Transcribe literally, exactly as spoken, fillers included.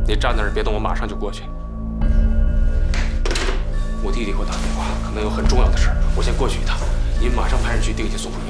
你站那儿别动，我马上就过去。我弟弟给我打电话，可能有很重要的事儿，我先过去一趟。您马上派人去定下宋慧